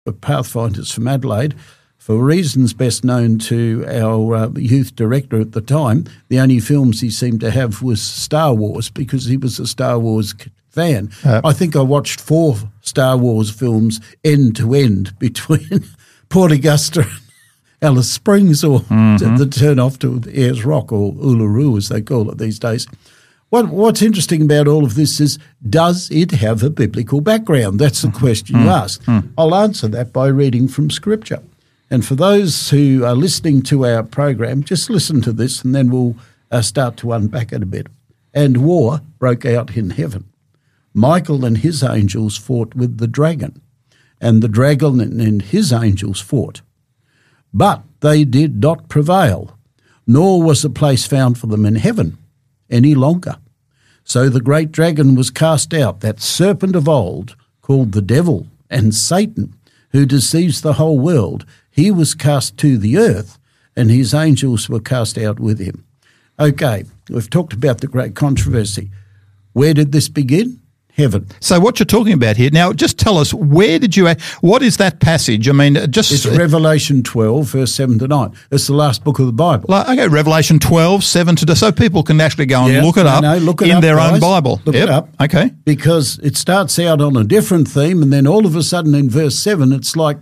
Pathfinders from Adelaide. For reasons best known to our youth director at the time, the only films he seemed to have was Star Wars because he was a Star Wars fan. I think I watched 4 Star Wars films end to end between Port Augusta and Alice Springs, or the turn off to Ayers Rock, or Uluru as they call it these days. What's interesting about all of this is, does it have a biblical background? That's the question you ask. I'll answer that by reading from Scripture. And for those who are listening to our program, just listen to this and then we'll start to unpack it a bit. And war broke out in heaven. Michael and his angels fought with the dragon, and the dragon and his angels fought. But they did not prevail, nor was a place found for them in heaven any longer. So the great dragon was cast out, that serpent of old, called the devil and Satan, who deceives the whole world. He was cast to the earth, and his angels were cast out with him. Okay, we've talked about the great controversy. Where did this begin? Heaven. So what you're talking about here, now just tell us, what is that passage? I mean, It's Revelation 12, verse 7 to 9. It's the last book of the Bible. Okay, Revelation 12, 7 to 9, so people can actually go and look it up in their own Bible. Look it up. Okay. Because it starts out on a different theme, and then all of a sudden in verse 7, it's like,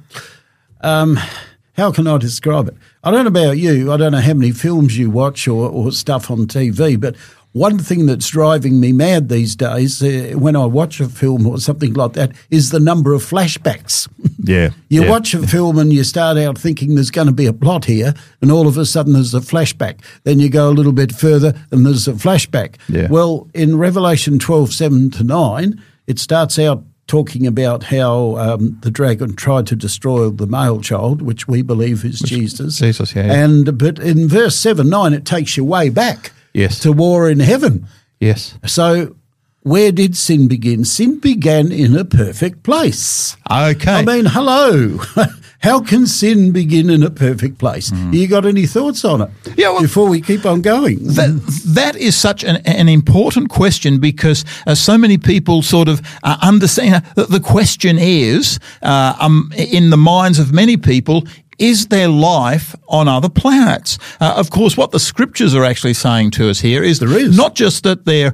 how can I describe it? I don't know about you. I don't know how many films you watch or stuff on TV, but one thing that's driving me mad these days when I watch a film or something like that is the number of flashbacks. Yeah. You watch a film and you start out thinking there's going to be a plot here, and all of a sudden there's a flashback. Then you go a little bit further and there's a flashback. Yeah. Well, in Revelation 12, 7 to 9, it starts out talking about how the dragon tried to destroy the male child, which we believe is Jesus. Jesus, yeah. But in verse 7, 9, it takes you way back. Yes. To war in heaven. Yes. So where did sin begin? Sin began in a perfect place. Okay. I mean, hello. How can sin begin in a perfect place? You got any thoughts on it? Yeah, well, before we keep on going. That is such an important question, because so many people sort of understand. The question is, in the minds of many people, is there life on other planets? Of course, what the Scriptures are actually saying to us here is, there is. Not just that there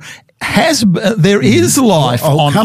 is life on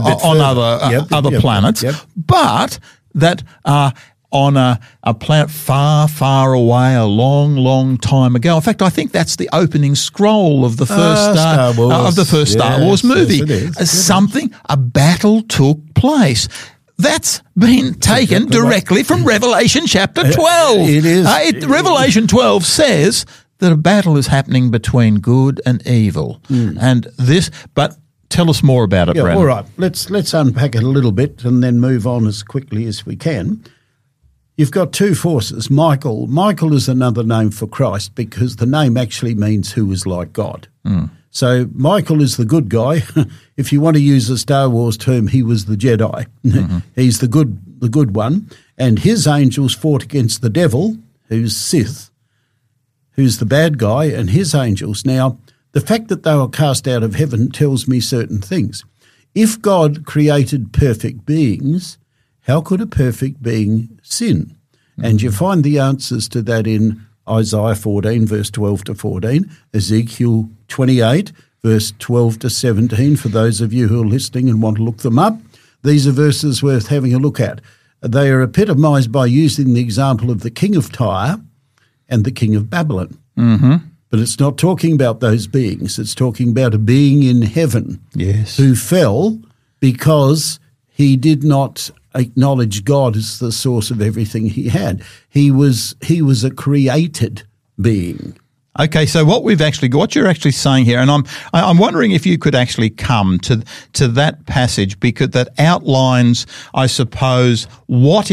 other planets, but that on a planet far, far away, a long, long time ago. In fact, I think that's the opening scroll of the first Star Wars movie. Yes, it is. A battle took place. That's been taken directly from Revelation chapter 12. It is. Revelation 12 says that a battle is happening between good and evil. But tell us more about it, Brandon. All right. Let's unpack it a little bit and then move on as quickly as we can. You've got two forces. Michael is another name for Christ, because the name actually means who is like God. So Michael is the good guy. If you want to use a Star Wars term, he was the Jedi. He's the good one. And his angels fought against the devil, who's Sith, who's the bad guy, and his angels. Now, the fact that they were cast out of heaven tells me certain things. If God created perfect beings, how could a perfect being sin? And you find the answers to that in Isaiah 14, verse 12 to 14, Ezekiel 28, verse 12 to 17, for those of you who are listening and want to look them up. These are verses worth having a look at. They are epitomised by using the example of the king of Tyre and the king of Babylon. But it's not talking about those beings. It's talking about a being in heaven who fell because he did not acknowledge God as the source of everything he had. He was a created being. Okay, so what you're actually saying here, and I'm wondering if you could actually come to that passage, because that outlines, I suppose, what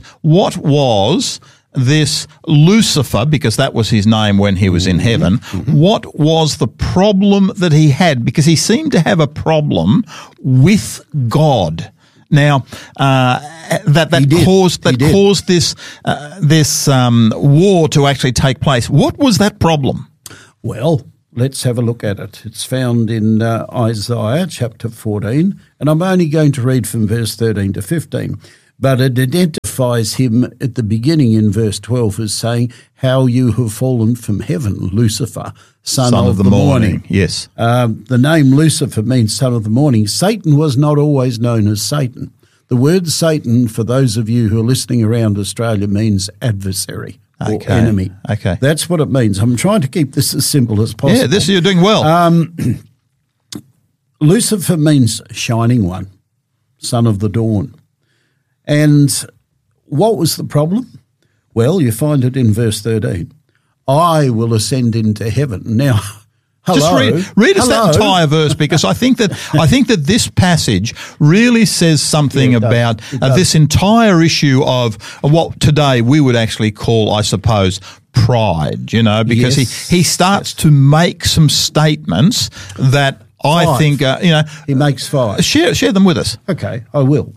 was this Lucifer, because that was his name when he was in heaven. What was the problem that he had? Because he seemed to have a problem with God. Now, caused this war to actually take place. What was that problem? Well, let's have a look at it. It's found in Isaiah chapter 14, and I'm only going to read from verse 13 to 15. But it identifies him at the beginning in verse 12 as saying, how you have fallen from heaven, Lucifer, son of the morning. Yes. The name Lucifer means son of the morning. Satan was not always known as Satan. The word Satan, for those of you who are listening around Australia, means adversary or enemy. Okay. That's what it means. I'm trying to keep this as simple as possible. Yeah, you're doing well. Lucifer means shining one, son of the dawn. And what was the problem? Well, you find it in verse 13. I will ascend into heaven. Now, hello. Just read us that entire verse, because I think that this passage really says something about this entire issue of what today we would actually call, I suppose, pride, because he starts to make some statements that I think, He makes 5. Share them with us. Okay, I will.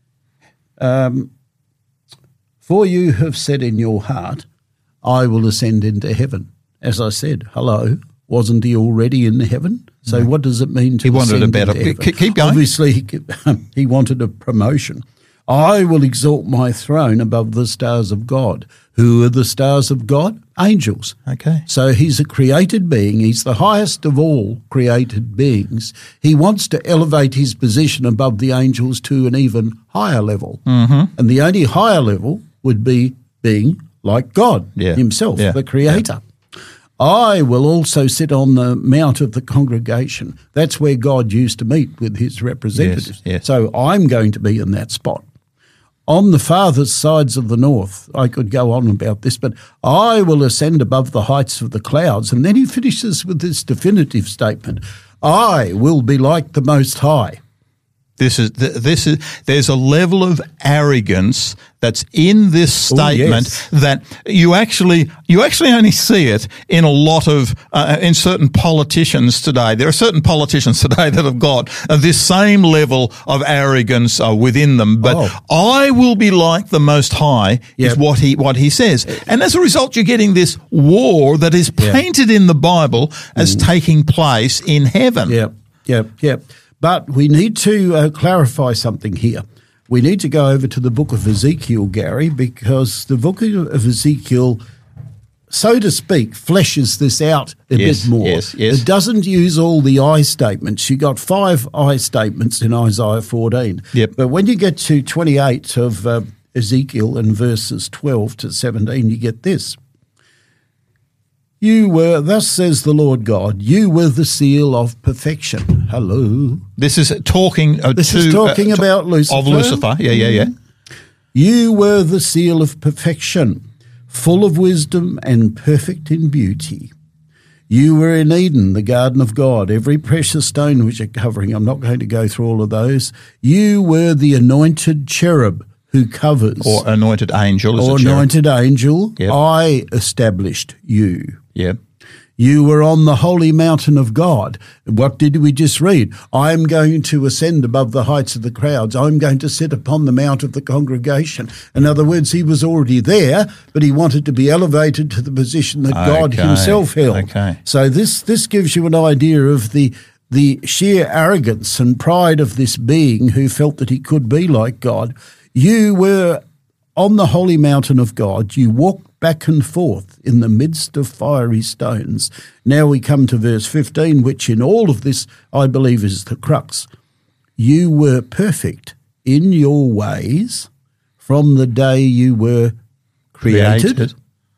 For you have said in your heart, I will ascend into heaven. As I said, hello, wasn't he already in heaven? So what does it mean to ascend into heaven? He wanted a better. Keep going. Obviously, he wanted a promotion. I will exalt my throne above the stars of God. Who are the stars of God? Angels. Okay. So he's a created being. He's the highest of all created beings. He wants to elevate his position above the angels to an even higher level. Mm-hmm. And the only higher level would be being like God himself, the creator. Yeah. I will also sit on the mount of the congregation. That's where God used to meet with his representatives. Yes. So I'm going to be in that spot. On the farthest sides of the north, I could go on about this, but I will ascend above the heights of the clouds. And then he finishes with this definitive statement, I will be like the Most High. There's a level of arrogance that's in this statement that you actually only see it in a lot of in certain politicians today. There are certain politicians today that have got this same level of arrogance within them. But I will be like the Most High is what he says, and as a result, you're getting this war that is painted in the Bible as taking place in heaven. Yep. But we need to clarify something here. We need to go over to the book of Ezekiel, Gary, because the book of Ezekiel, so to speak, fleshes this out a bit more. Yes. It doesn't use all the I statements. You got 5 I statements in Isaiah 14. Yep. But when you get to 28 of Ezekiel and verses 12 to 17, you get this. You were, thus says the Lord God, you were the seal of perfection. Hello. This is talking about Lucifer. Of Lucifer, yeah. You were the seal of perfection, full of wisdom and perfect in beauty. You were in Eden, the garden of God, every precious stone which you're covering. I'm not going to go through all of those. You were the anointed cherub who covers. Or anointed angel. Or anointed angel. Yep. I established you. Yep. You were on the holy mountain of God. What did we just read? I am going to ascend above the heights of the crowds. I'm going to sit upon the mount of the congregation. In other words, he was already there, but he wanted to be elevated to the position that God himself held. Okay. So this gives you an idea of the sheer arrogance and pride of this being who felt that he could be like God. You were on the holy mountain of God. You walked back and forth in the midst of fiery stones. Now we come to verse 15, which in all of this, I believe, is the crux. You were perfect in your ways from the day you were created.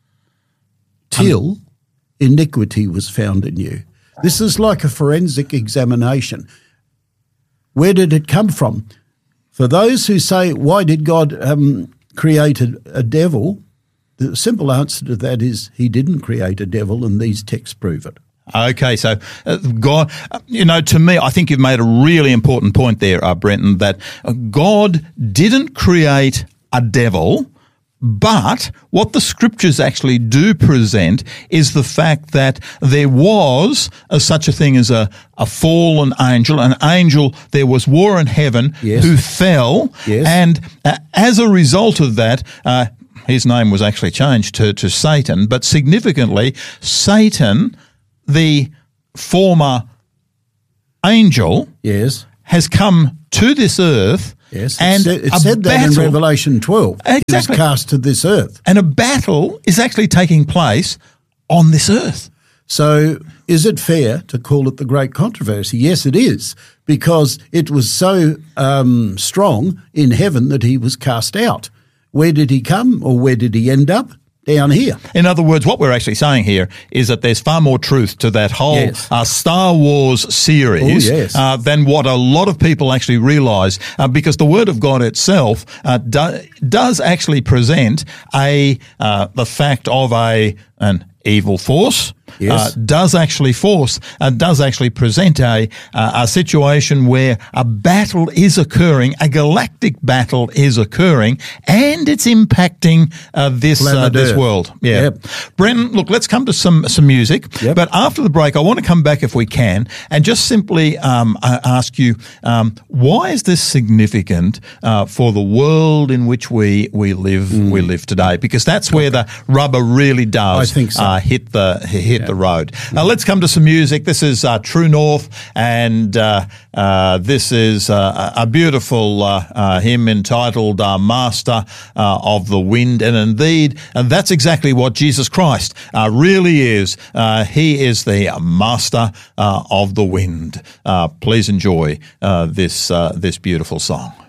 Till iniquity was found in you. This is like a forensic examination. Where did it come from? For those who say, why did God create a devil? The simple answer to that is he didn't create a devil, and these texts prove it. Okay, so God, to me, I think you've made a really important point there, Brenton, that God didn't create a devil, but what the scriptures actually do present is the fact that there was such a thing as a fallen angel, an angel, there was war in heaven who fell, and as a result of that, his name was actually changed to Satan, but significantly, Satan, the former angel, has come to this earth. Yes, and it said that in Revelation 12. Exactly. He was cast to this earth. And a battle is actually taking place on this earth. So is it fair to call it the Great Controversy? Yes, it is, because it was so strong in heaven that he was cast out. Where did he come, or where did he end up? Down here. In other words, what we're actually saying here is that there's far more truth to that whole Star Wars series than what a lot of people actually realise, because the Word of God itself does actually present the fact of an evil force. Does actually present a situation where a battle is occurring, a galactic battle is occurring, and it's impacting this world. Yeah, Brenton, look, let's come to some music. But after the break, I want to come back if we can and just simply ask you, why is this significant for the world in which we live today? Because that's where the rubber really does hit the road. Let's come to some music. This is True North, and this is a beautiful hymn entitled Master of the Wind. And indeed, that's exactly what Jesus Christ really is. He is the Master of the Wind. Please enjoy this beautiful song.